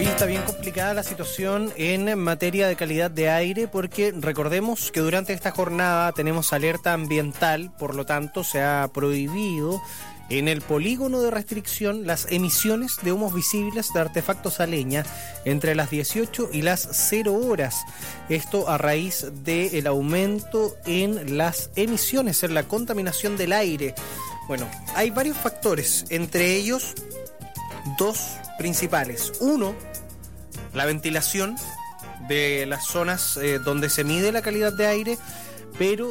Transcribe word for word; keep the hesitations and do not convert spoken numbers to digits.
Hoy está bien complicada la situación en materia de calidad de aire porque recordemos que durante esta jornada tenemos alerta ambiental, por lo tanto se ha prohibido en el polígono de restricción las emisiones de humos visibles de artefactos a leña entre las dieciocho y las cero horas. Esto a raíz del aumento en las emisiones, en la contaminación del aire. Bueno, hay varios factores, entre ellos dos principales. Uno, la ventilación de las zonas eh, donde se mide la calidad de aire, pero